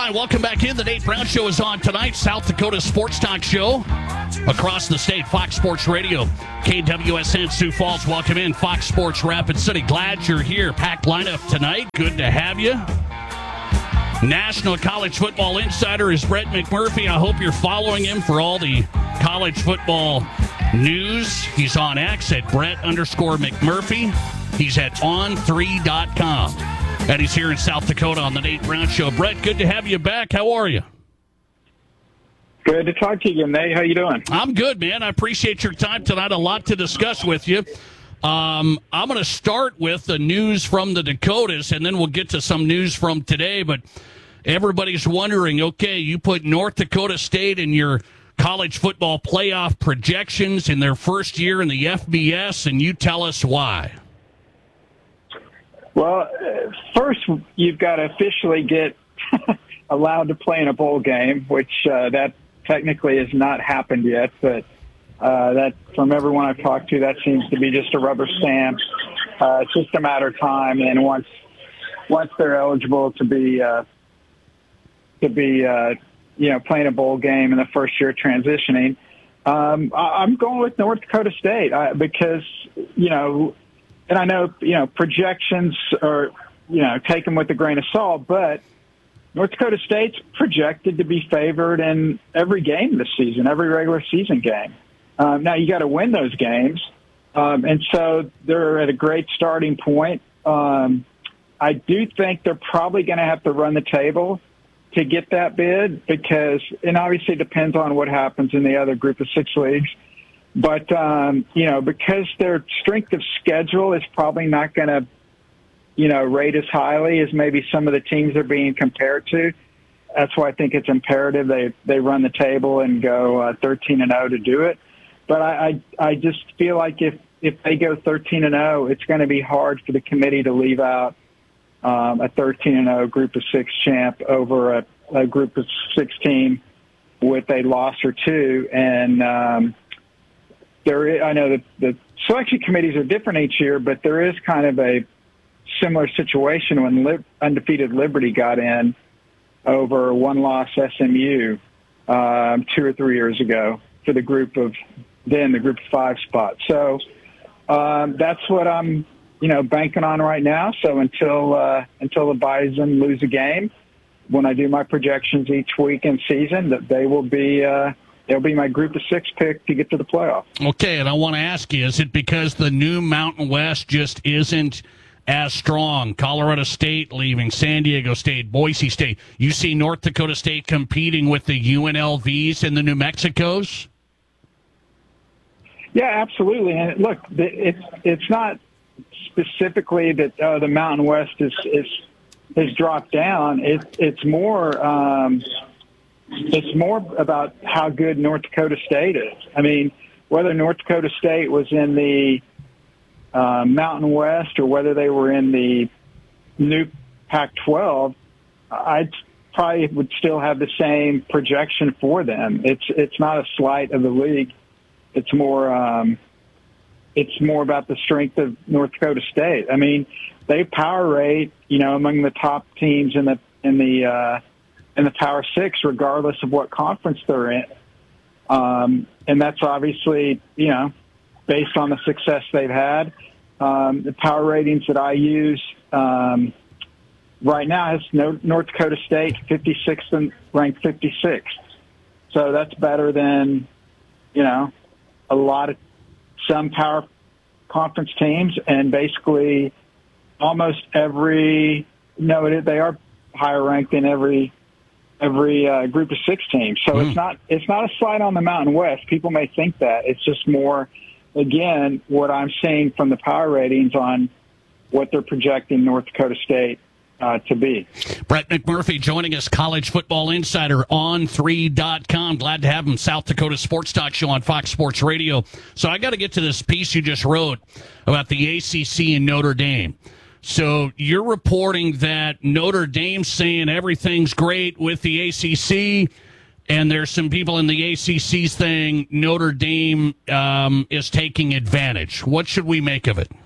right, welcome back in. The Nate Brown Show is on tonight. South Dakota Sports Talk Show across the state. Fox Sports Radio, KWSN Sioux Falls. Welcome in. Fox Sports Rapid City. Glad you're here. Packed lineup tonight. Good to have you. National College Football Insider is Brett McMurphy. I hope you're following him for all the college football news. He's on X at Brett_McMurphy. He's at on3.com. And he's here in South Dakota on the Nate Brown Show. Brett, good to have you back. How are you? Good to talk to you again, Nate. How you doing? I'm good, man. I appreciate your time tonight. A lot to discuss with you. I'm going to start with the news from the Dakotas, and then we'll get to some news from today. But everybody's wondering, okay, you put North Dakota State in your college football playoff projections in their first year in the FBS, and you tell us why. Well, first you've got to officially get allowed to play in a bowl game, which that technically has not happened yet. But that, from everyone I've talked to, that seems to be just a rubber stamp. It's just a matter of time, and once they're eligible to be playing a bowl game in the first year transitioning, I'm going with North Dakota State because and I know, projections are, take them with a grain of salt, but North Dakota State's projected to be favored in every game this season, every regular season game. Now, you got to win those games, and so they're at a great starting point. I do think they're probably going to have to run the table to get that bid because, and obviously it depends on what happens in the other Group of 6 leagues. But, because their strength of schedule is probably not going to, rate as highly as maybe some of the teams they're being compared to. That's why I think it's imperative they run the table and go 13-0 to do it. But I just feel like if they go 13-0, it's going to be hard for the committee to leave out a 13-0 Group of 6 champ over a Group of 6 team with a loss or two. And I know that the selection committees are different each year, but there is kind of a similar situation when undefeated Liberty got in over one-loss SMU 2 or 3 years ago for the Group of 5 spot. So that's what I'm, banking on right now. So until the Bison lose a game, when I do my projections each week in season, that they will be. They'll be my Group of 6 pick to get to the playoffs. Okay, and I want to ask you, is it because the new Mountain West just isn't as strong? Colorado State leaving, San Diego State, Boise State. You see North Dakota State competing with the UNLVs and the New Mexicos? Yeah, absolutely. And look, it's not specifically that the Mountain West has dropped down. It's more. It's more about how good North Dakota State is. I mean, whether North Dakota State was in the Mountain West or whether they were in the new Pac-12, I probably would still have the same projection for them. It's not a slight of the league. It's more about the strength of North Dakota State. I mean, they power rate, among the top teams in the Power 6, regardless of what conference they're in. And that's obviously, based on the success they've had. The power ratings that I use right now has North Dakota State 56th and ranked 56th. So that's better than, a lot of some power conference teams, and basically almost they are higher ranked than every Group of 6 team. So it's not a slight on the Mountain West. People may think that. It's just more, again, what I'm seeing from the power ratings on what they're projecting North Dakota State to be. Brett McMurphy joining us, College Football Insider on 3.com. Glad to have him. South Dakota Sports Talk Show on Fox Sports Radio. So I got to get to this piece you just wrote about the ACC and Notre Dame. So you're reporting that Notre Dame's saying everything's great with the ACC, and there's some people in the ACC saying Notre Dame is taking advantage. What should we make of it?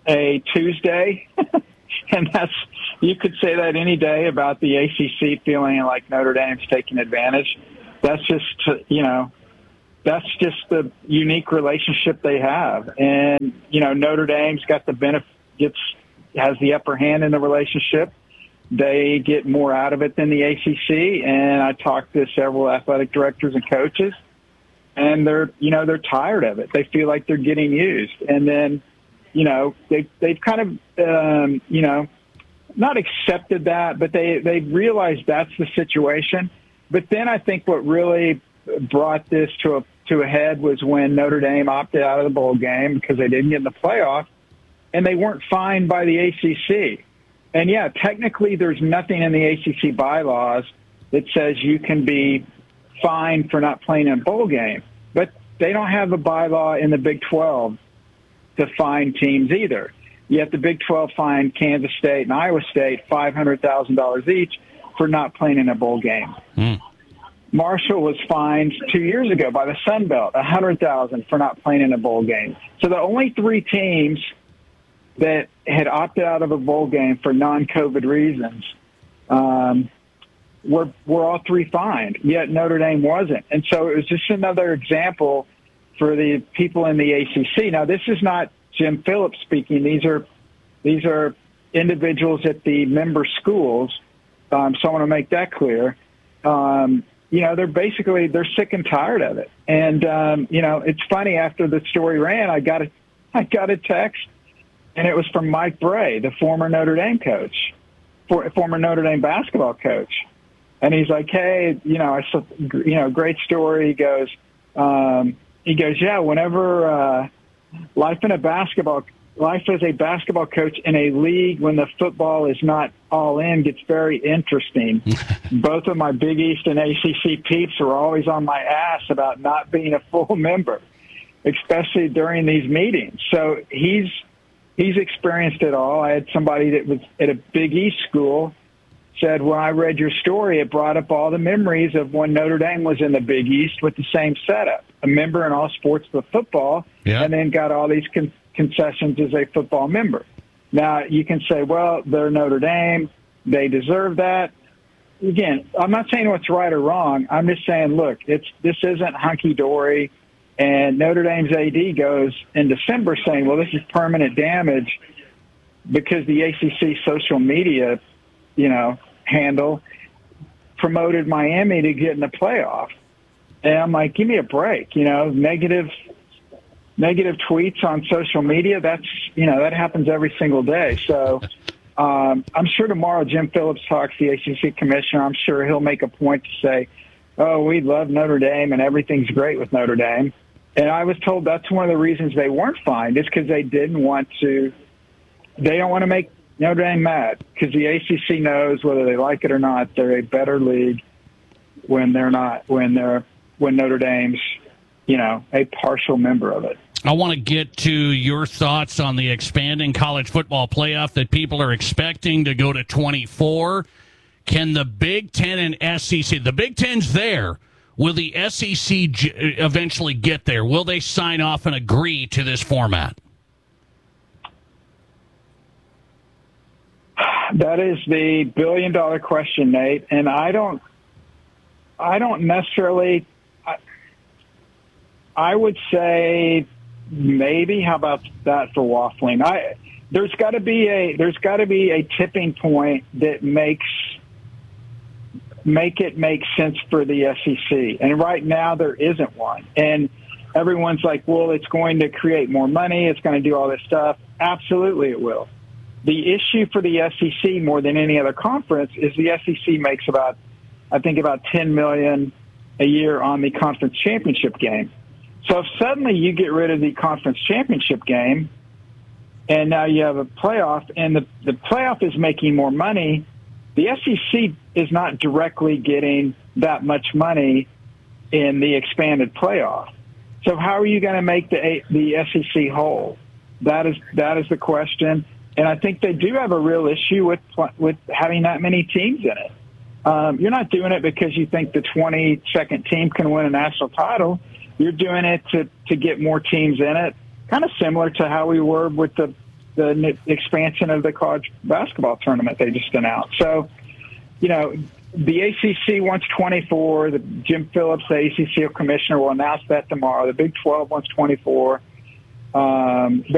a Tuesday, and you could say that any day about the ACC feeling like Notre Dame's taking advantage. That's just that's just the unique relationship they have, and Notre Dame's got the benefits, has the upper hand in the relationship. They get more out of it than the ACC, and I talked to several athletic directors and coaches, and they're tired of it. They feel like they're getting used, and then they've kind of not accepted that, but they realized that's the situation. But then I think what really brought this to a head was when Notre Dame opted out of the bowl game because they didn't get in the playoff, and they weren't fined by the ACC. And, yeah, technically there's nothing in the ACC bylaws that says you can be fined for not playing in a bowl game. But they don't have a bylaw in the Big 12 to fine teams either. Yet the Big 12 fined Kansas State and Iowa State $500,000 each for not playing in a bowl game. Marshall was fined 2 years ago by the Sun Belt, $100,000 for not playing in a bowl game. So the only three teams that had opted out of a bowl game for non-COVID reasons were all three fined, yet Notre Dame wasn't. And so it was just another example for the people in the ACC. Now, this is not Jim Phillips speaking. These are individuals at the member schools, so I want to make that clear. They're sick and tired of it. And, it's funny, after the story ran, I got a text, and it was from Mike Bray, the former Notre Dame coach, former Notre Dame basketball coach. And he's like, hey, great story. He goes, yeah, whenever life as a basketball coach in a league when the football is not all in gets very interesting. Both of my Big East and ACC peeps are always on my ass about not being a full member, especially during these meetings. So he's experienced it all. I had somebody that was at a Big East school said, when I read your story, it brought up all the memories of when Notre Dame was in the Big East with the same setup, a member in all sports but football, and then got all these concessions as a football member. Now, you can say, well, they're Notre Dame. They deserve that. Again, I'm not saying what's right or wrong. I'm just saying, look, this isn't hunky-dory. And Notre Dame's AD goes in December saying, well, this is permanent damage because the ACC social media, handle promoted Miami to get in the playoff. And I'm like, give me a break. Negative tweets on social media, that happens every single day. So I'm sure tomorrow Jim Phillips talks to the ACC commissioner. I'm sure he'll make a point to say, oh, we love Notre Dame and everything's great with Notre Dame. And I was told that's one of the reasons they weren't fined, is because they don't want to make Notre Dame mad, because the ACC knows, whether they like it or not, they're a better league when Notre Dame's, a partial member of it. I want to get to your thoughts on the expanding college football playoff that people are expecting to go to 24. Can the Big Ten and SEC, the Big Ten's there, will the SEC eventually get there? Will they sign off and agree to this format? That is the billion-dollar question, Nate. And I don't necessarily. I would say maybe. How about that for waffling? There's got to be a tipping point that make it make sense for the SEC. And right now there isn't one. And everyone's like, well, it's going to create more money. It's going to do all this stuff. Absolutely, it will. The issue for the SEC more than any other conference is the SEC makes about $10 million a year on the conference championship game. So if suddenly you get rid of the conference championship game and now you have a playoff and the playoff is making more money, the SEC is not directly getting that much money in the expanded playoff. So how are you going to make the SEC whole? That is the question. And I think they do have a real issue with having that many teams in it. You're not doing it because you think the 22nd team can win a national title. You're doing it to get more teams in it, kind of similar to how we were with the the expansion of the college basketball tournament they just announced. So, you know, the ACC wants 24. Jim Phillips, the ACC commissioner, will announce that tomorrow. The Big 12 wants 24.